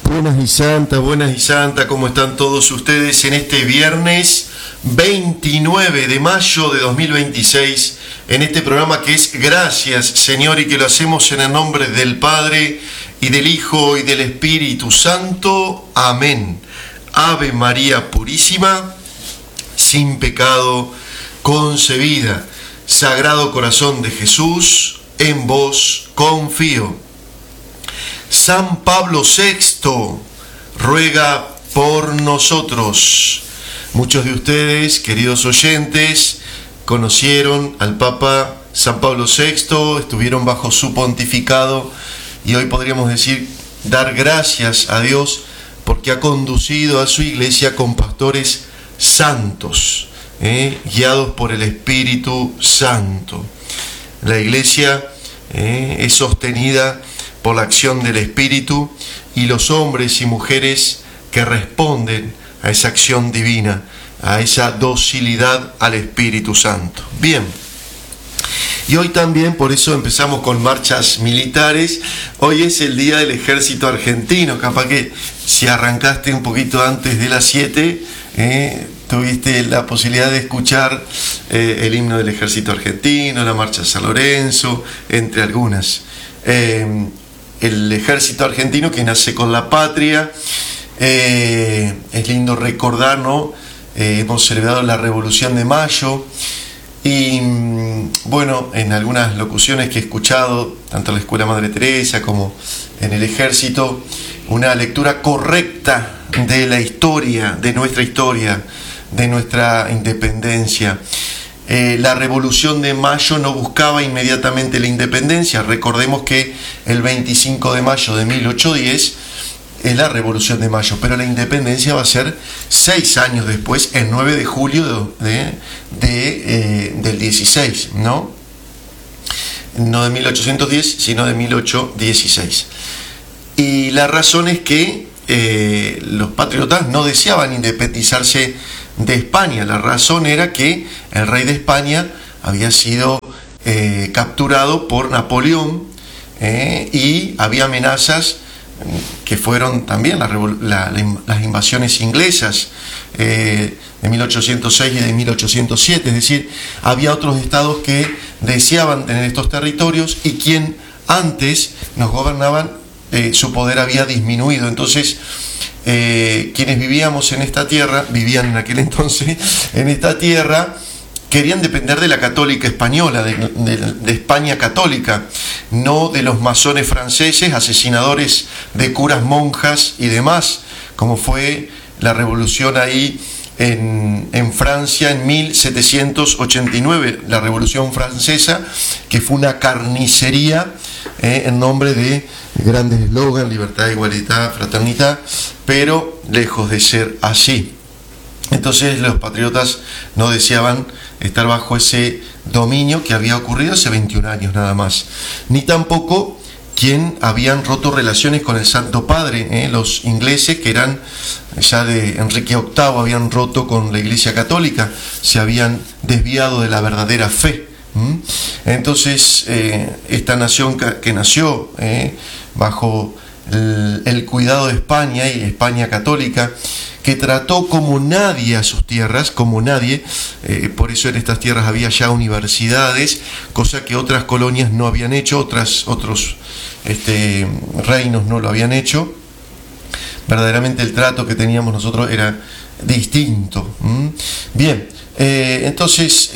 Buenas y santas, ¿cómo están todos ustedes en este viernes 29 de mayo de 2026, en este programa que es Gracias, Señor, y que lo hacemos en el nombre del Padre, y del Hijo, y del Espíritu Santo? Amén. Ave María Purísima, sin pecado concebida. Sagrado Corazón de Jesús, en vos confío. San Pablo VI ruega por nosotros. Muchos de ustedes, queridos oyentes, conocieron al Papa San Pablo VI, estuvieron bajo su pontificado, y hoy podríamos decir, dar gracias a Dios porque ha conducido a su iglesia con pastores santos, guiados por el Espíritu Santo. La iglesia es sostenida por la acción del Espíritu, y los hombres y mujeres que responden a esa acción divina, a esa docilidad al Espíritu Santo. Bien, y hoy también, por eso empezamos con marchas militares. Hoy es el Día del Ejército Argentino. Capaz que si arrancaste un poquito antes de las 7, tuviste la posibilidad de escuchar el himno del Ejército Argentino, la marcha San Lorenzo, entre algunas. El Ejército Argentino que nace con la patria. Es lindo recordar, ¿no? Hemos celebrado la Revolución de Mayo, y bueno, en algunas locuciones que he escuchado, tanto en la Escuela Madre Teresa como en el Ejército, una lectura correcta de la historia, de nuestra independencia. La Revolución de Mayo no buscaba inmediatamente la independencia. Recordemos que el 25 de mayo de 1810 es la Revolución de Mayo, pero la independencia va a ser 6 años después, el 9 de julio del 16, ¿no? No de 1810, sino de 1816. Y la razón es que los patriotas no deseaban independizarse de España. La razón era que el rey de España había sido capturado por Napoleón, y había amenazas que fueron también las invasiones inglesas de 1806 y de 1807, es decir, había otros estados que deseaban tener estos territorios, y quien antes nos gobernaban, su poder había disminuido. Entonces, quienes vivían en aquel entonces en esta tierra, querían depender de la católica española, de España católica, no de los masones franceses, asesinadores de curas, monjas y demás, como fue la revolución ahí en Francia en 1789, la Revolución Francesa, que fue una carnicería en nombre de grandes eslogans, libertad, igualdad, fraternidad, pero lejos de ser así. Entonces los patriotas no deseaban estar bajo ese dominio que había ocurrido hace 21 años nada más, ni tampoco quien habían roto relaciones con el Santo Padre, los ingleses, que eran ya de Enrique VIII, habían roto con la Iglesia Católica, se habían desviado de la verdadera fe. Entonces esta nación que nació bajo el cuidado de España, y España católica, que trató como nadie a sus tierras, como nadie, por eso en estas tierras había ya universidades, cosa que otras colonias no habían hecho, otros reinos no lo habían hecho. Verdaderamente el trato que teníamos nosotros era distinto. Bien, entonces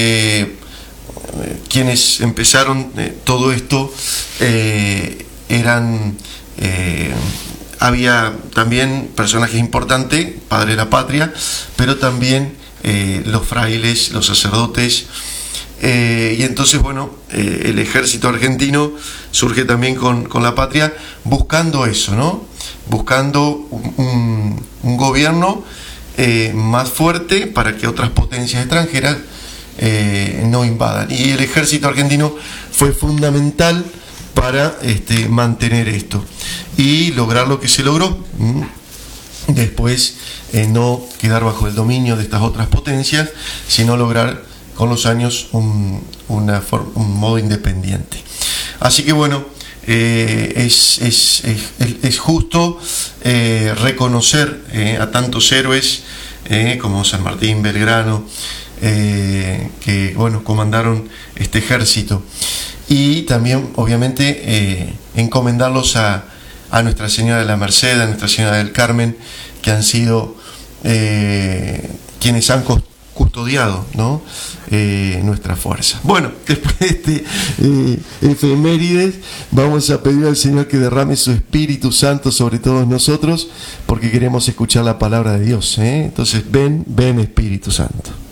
quienes empezaron todo esto eran... había también personajes importantes, padre de la patria, pero también los frailes, los sacerdotes, y entonces, bueno, el ejército argentino surge también con la patria, buscando eso, ¿no? Buscando un gobierno más fuerte para que otras potencias extranjeras no invadan. Y el ejército argentino fue fundamental para mantener esto y lograr lo que se logró. Después no quedar bajo el dominio de estas otras potencias, sino lograr con los años un modo independiente. Así que bueno, es justo reconocer a tantos héroes como San Martín, Belgrano, que bueno, comandaron este ejército, y también obviamente encomendarlos a Nuestra Señora de la Merced, a Nuestra Señora del Carmen, que han sido quienes han custodiado, ¿no? Nuestra fuerza. Bueno, después de este efemérides, vamos a pedir al Señor que derrame su Espíritu Santo sobre todos nosotros, porque queremos escuchar la palabra de Dios, ¿eh? Entonces ven Espíritu Santo.